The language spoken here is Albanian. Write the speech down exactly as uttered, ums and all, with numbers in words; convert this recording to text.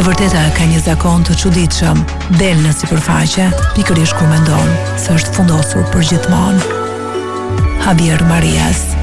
vërteta ka një zakon të çuditshëm, del në sipërfaqe pikërisht kur mendon se është fundosur për gjithmonë. Javier Marias.